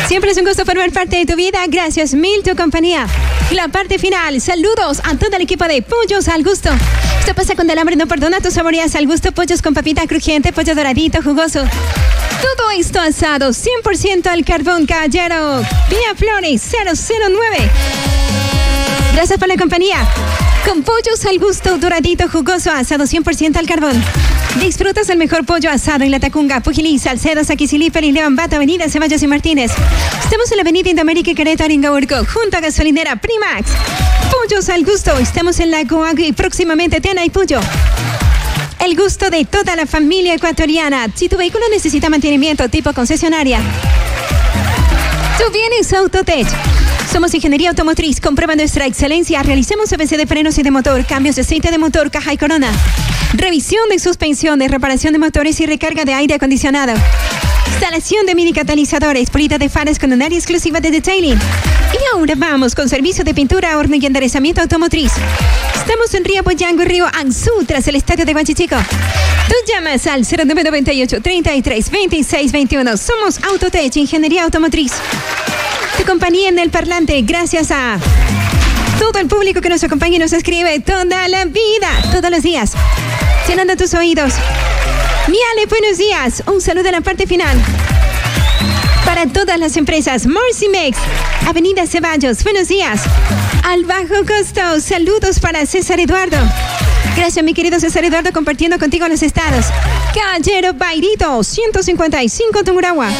Siempre es un gusto formar parte de tu vida. Gracias mil tu compañía. La parte final. Saludos a todo el equipo de Pollos al Gusto. Esto pasa cuando el hambre no perdona. Tú saboreas al gusto pollos con papita crujiente, pollo doradito, jugoso. Todo esto asado 100% al carbón, caballero. Vía Flores 009. Gracias por la compañía. Con Pollos al Gusto, doradito, jugoso, asado 100% al carbón. Disfrutas el mejor pollo asado en La Tacunga, Pujilí, Salcedo, Saquicilíper y León, Bato, Avenida Ceballos y Martínez. Estamos en la Avenida Indoamérica y Querétaro, Ingaurco, junto a Gasolinera Primax. Pollos al Gusto. Estamos en La Coagui y próximamente Tena y Puyo. El gusto de toda la familia ecuatoriana. Si tu vehículo necesita mantenimiento tipo concesionaria, tú vienes a Autotech. Somos Ingeniería Automotriz. Comprueba nuestra excelencia. Realizamos ABC de frenos y de motor, cambios de aceite de motor, caja y corona, revisión de suspensiones, reparación de motores y recarga de aire acondicionado. Instalación de mini catalizadores, pulida de faros con un área exclusiva de detailing. Y ahora vamos con servicio de pintura, horno y enderezamiento automotriz. Estamos en Río Boyango y Río Anzú, tras el estadio de Huachichico. Tú llamas al 0998 33 26 21. Somos Autotech, Ingeniería Automotriz. Tu compañía en el parlante, gracias a todo el público que nos acompaña y nos escribe toda la vida, todos los días, llenando tus oídos. Miale, buenos días. Un saludo en la parte final. Para todas las empresas, Morcimex, Avenida Ceballos, buenos días. Al bajo costo, saludos para César Eduardo. Gracias, mi querido César Eduardo, compartiendo contigo los estados. Caballero Bairito, 155 Tungurahua.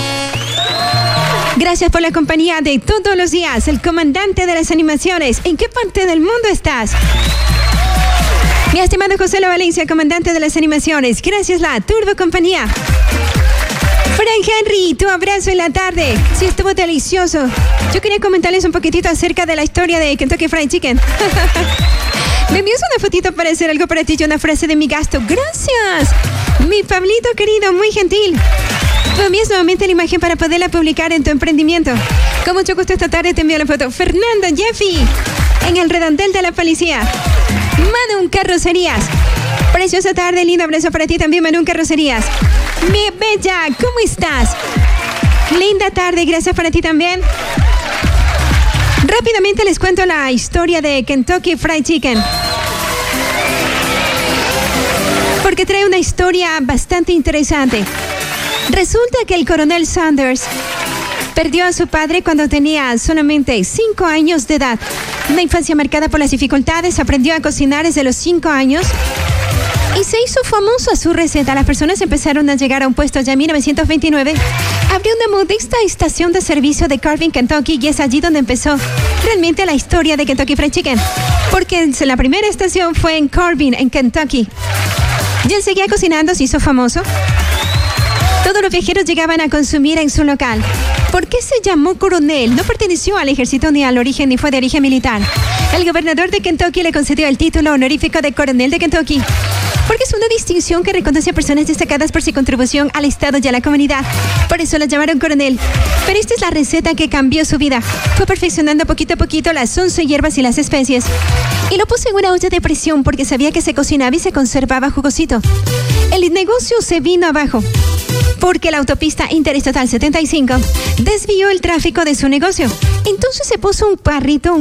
Gracias por la compañía de todos los días. El comandante de las animaciones. ¿En qué parte del mundo estás? Mi estimado José La Valencia, comandante de las animaciones. Gracias, la Turbo Compañía. Frank Henry, tu abrazo en la tarde. Sí, estuvo delicioso. Yo quería comentarles un poquitito acerca de la historia de Kentucky Fried Chicken. Me envías una fotito para hacer algo para ti y una frase de mi gasto. Gracias. Mi Pablito querido, muy gentil. Tú envías nuevamente la imagen para poderla publicar en tu emprendimiento. Con mucho gusto esta tarde te envío la foto. Fernando Jeffy, en el redondel de la policía. Manu Carrocerías. Preciosa tarde, lindo abrazo para ti también, Manu Carrocerías. Mi bella, ¿cómo estás? Linda tarde, gracias para ti también. Rápidamente les cuento la historia de Kentucky Fried Chicken, porque trae una historia bastante interesante. Resulta que el coronel Sanders perdió a su padre cuando tenía solamente 5 años de edad. Una infancia marcada por las dificultades, aprendió a cocinar desde los 5 años y se hizo famoso a su receta. Las personas empezaron a llegar a un puesto ya en 1929. Abrió una modesta estación de servicio de Corbin, Kentucky, y es allí donde empezó realmente la historia de Kentucky Fried Chicken, porque la primera estación fue en Corbin, en Kentucky. Y él seguía cocinando, se hizo famoso. Todos los viajeros llegaban a consumir en su local. ¿Por qué se llamó coronel? No perteneció al ejército ni al origen, ni fue de origen militar. El gobernador de Kentucky le concedió el título honorífico de coronel de Kentucky, porque es una distinción que reconoce a personas destacadas por su contribución al Estado y a la comunidad. Por eso lo llamaron coronel. Pero esta es la receta que cambió su vida. Fue perfeccionando poquito a poquito las 11 hierbas y las especies. Y lo puso en una olla de presión porque sabía que se cocinaba y se conservaba jugosito. El negocio se vino abajo porque la autopista Interestatal 75 desvió el tráfico de su negocio. Entonces se puso un carrito.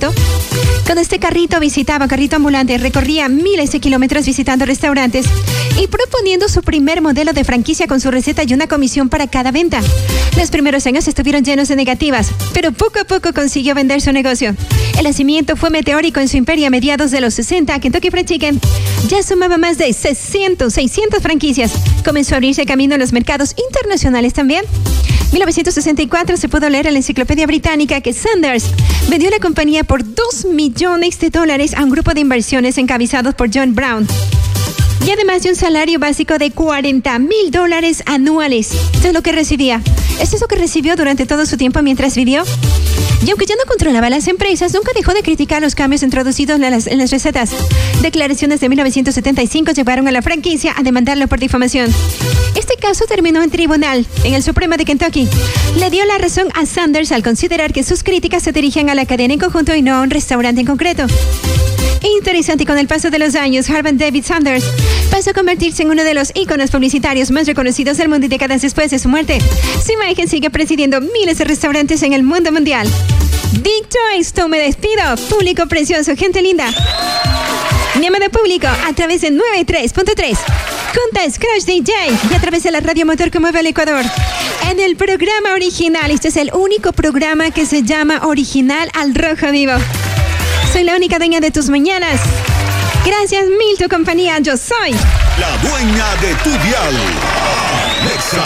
Con este carrito carrito ambulante, recorría miles de kilómetros visitando restaurantes y proponiendo su primer modelo de franquicia con su receta y una comisión para cada venta. Los primeros años estuvieron llenos de negativas, pero poco a poco consiguió vender su negocio. El nacimiento fue meteórico en su imperio. A mediados de los 60, Kentucky Fried Chicken ya sumaba más de 600 franquicias. Comenzó a abrirse camino en los mercados internacionales también. En 1964 se pudo leer en la Enciclopedia Británica que Sanders vendió la compañía por $2 millones a un grupo de inversiones encabezados por John Brown, y además de un salario básico de $40,000 anuales. Esto es lo que recibía. Esto es lo que recibió durante todo su tiempo mientras vivió. Y aunque ya no controlaba las empresas, nunca dejó de criticar los cambios introducidos en las recetas. Declaraciones de 1975 llevaron a la franquicia a demandarlo por difamación. Este caso terminó en tribunal, en el Supremo de Kentucky. Le dio la razón a Sanders al considerar que sus críticas se dirigían a la cadena en conjunto y no a un restaurante en concreto. Interesante, con el paso de los años, Harvard David Sanders pasó a convertirse en uno de los íconos publicitarios más reconocidos del mundo y décadas después de su muerte, su imagen sigue presidiendo miles de restaurantes en el mundo mundial. Dicho esto, me despido. Público precioso, gente linda. Mi amado público, a través de 93.3, junto a Scratch DJ y a través de la radio motor que mueve el Ecuador. En el programa original, este es el único programa que se llama Original al Rojo Vivo. Soy la única dueña de tus mañanas. Gracias mil tu compañía, yo soy la dueña de tu dial, Alexa.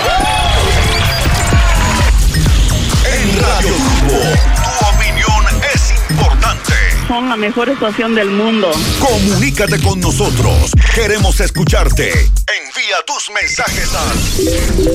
En Radio Turbo, tu opinión es importante. Son la mejor estación del mundo. Comunícate con nosotros. Queremos escucharte. Envía tus mensajes al